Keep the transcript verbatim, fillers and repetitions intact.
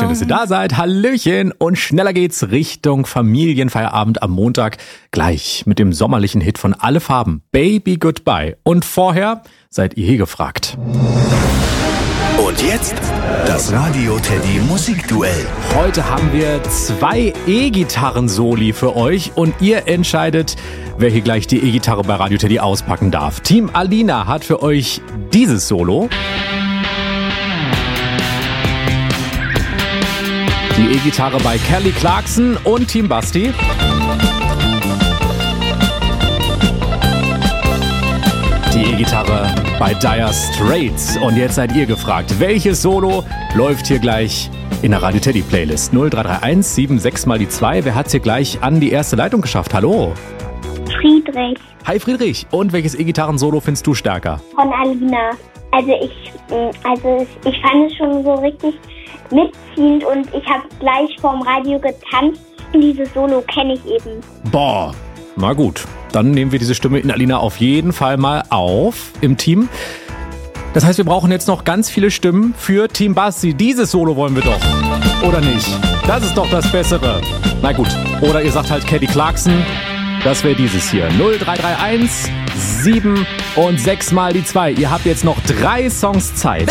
schön, dass ihr da seid. Hallöchen. Und schneller geht's Richtung Familienfeierabend am Montag. Gleich mit dem sommerlichen Hit von Alle Farben, Baby Goodbye. Und vorher seid ihr hier gefragt. Und jetzt das Radio-Teddy Musikduell. Heute haben wir zwei E-Gitarren-Soli für euch und ihr entscheidet, wer hier gleich die E-Gitarre bei Radio Teddy auspacken darf. Team Alina hat für euch dieses Solo. Die E-Gitarre bei Kelly Clarkson und Team Basti. Die E-Gitarre bei Dire Straits. Und jetzt seid ihr gefragt, welches Solo läuft hier gleich in der Radio Teddy Playlist? null drei drei eins sieben sechs mal die zwei. Wer hat's hier gleich an die erste Leitung geschafft? Hallo. Friedrich. Hi Friedrich. Und welches E-Gitarren-Solo findest du stärker? Von Alina. Also ich, also ich fand es schon so richtig mitziehend und ich habe gleich vorm Radio getanzt. Dieses Solo kenne ich eben. Boah, na gut. Dann nehmen wir diese Stimme in Alina auf jeden Fall mal auf im Team. Das heißt, wir brauchen jetzt noch ganz viele Stimmen für Team Basti. Dieses Solo wollen wir doch. Oder nicht? Das ist doch das Bessere. Na gut. Oder ihr sagt halt Kelly Clarkson. Das wäre dieses hier. null drei drei eins sieben und sechs mal die zwei. Ihr habt jetzt noch drei Songs Zeit.